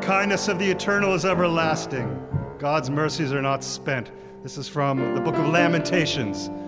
kindness of the Eternal is everlasting. God's mercies are not spent. This is from the book of Lamentations.